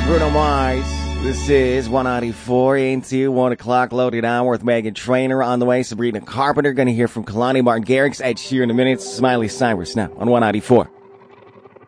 Bruno Mars. This is 194 into 1 o'clock loaded hour with Megan Trainor on the way. Sabrina Carpenter. Going to hear from Kalani Martin Garrix, Ed Sheeran in a minute. Smiley Cyrus now on 194.